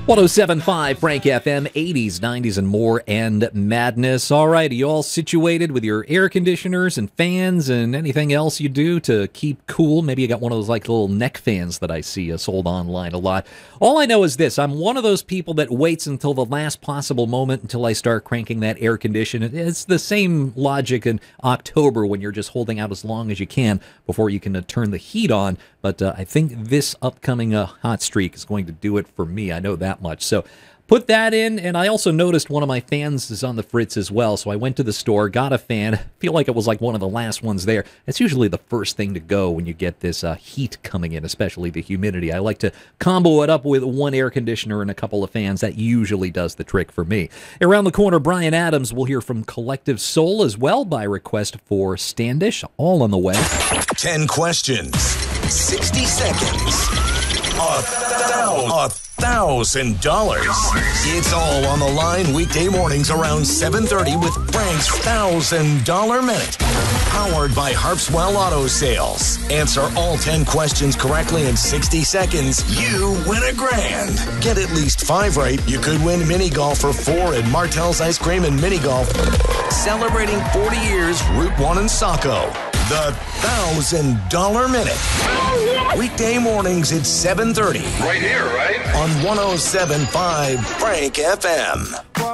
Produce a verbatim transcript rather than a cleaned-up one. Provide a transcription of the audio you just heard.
one oh seven point five Frank F M, eighties, nineties, and more, and madness. All right, are you all situated with your air conditioners and fans and anything else you do to keep cool? Maybe you got one of those like little neck fans that I see uh, sold online a lot. All I know is this: I'm one of those people that waits until the last possible moment until I start cranking that air conditioner. It's the same logic in October when you're just holding out as long as you can before you can uh, turn the heat on. But uh, I think this upcoming uh, hot streak is going to do it for me. I know that much. So put that in, and I also noticed one of my fans is on the fritz as well, so I went to the store, got a fan. Feel like it was like one of the last ones there. It's usually the first thing to go when you get this uh, heat coming in, especially the humidity. I like to combo it up with one air conditioner and a couple of fans. That usually does the trick for me. Around the corner, Brian Adams will hear from Collective Soul as well by request for Standish, all on the way. ten questions, sixty seconds, a thousand. Thousand dollars. It's all on the line weekday mornings around seven thirty with Frank's Thousand Dollar Minute. Powered by Harpswell Auto Sales. Answer all ten questions correctly in sixty seconds. You win a grand. Get at least five right. You could win mini golf for four at Martell's Ice Cream and Mini Golf. Celebrating forty years, Route one in Saco. The Thousand Dollar Minute. Weekday mornings at seven thirty. Right here, right? On one oh seven point five Frank F M.